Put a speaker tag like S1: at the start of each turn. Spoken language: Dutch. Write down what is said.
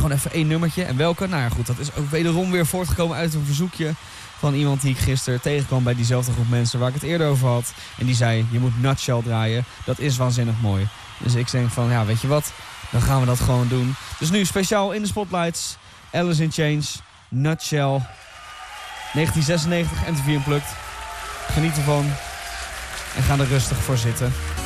S1: gewoon even 1 nummertje. En welke? Nou ja, goed, dat is ook wederom weer voortgekomen uit een verzoekje van iemand die ik gisteren tegenkwam bij diezelfde groep mensen waar ik het eerder over had. En die zei, je moet Nutshell draaien. Dat is waanzinnig mooi. Dus ik denk van, ja, weet je wat? Dan gaan we dat gewoon doen. Dus nu speciaal in de spotlights. Alice in Chains, Nutshell. 1996, MTV Unplugged. Geniet ervan. En ga er rustig voor zitten.